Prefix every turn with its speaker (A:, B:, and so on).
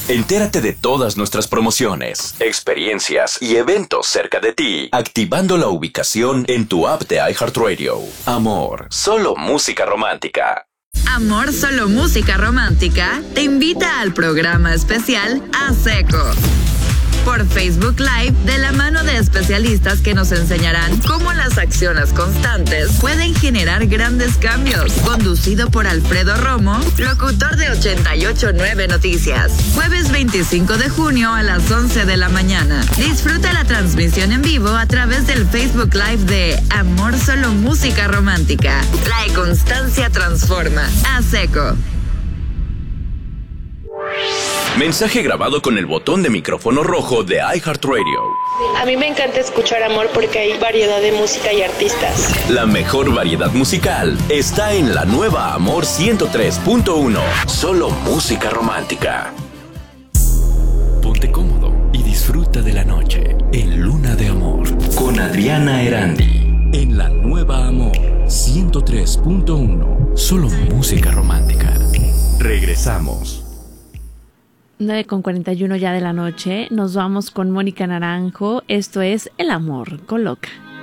A: Entérate de todas nuestras promociones, experiencias y eventos cerca de ti, activando la ubicación en tu app de iHeartRadio. Amor, solo música romántica.
B: Amor, solo música romántica te invita al programa especial A Seco por Facebook Live, de la mano de especialistas que nos enseñarán cómo las acciones constantes pueden generar grandes cambios. Conducido por Alfredo Romo, locutor de 88.9 Noticias. Jueves 25 de junio a las 11 de la mañana. Disfruta la transmisión en vivo a través del Facebook Live de Amor, solo música romántica. La constancia transforma. A Seco.
A: Mensaje grabado con el botón de micrófono rojo de iHeartRadio.
C: A mí me encanta escuchar Amor porque hay variedad de música y artistas.
A: La mejor variedad musical está en la nueva Amor 103.1. Solo música romántica. Ponte cómodo y disfruta de la noche en Luna de Amor con Adriana Erandi. En la nueva Amor 103.1. Solo música romántica. Regresamos.
D: 9:41 ya de la noche. Nos vamos con Mónica Naranjo. Esto es El amor coloca.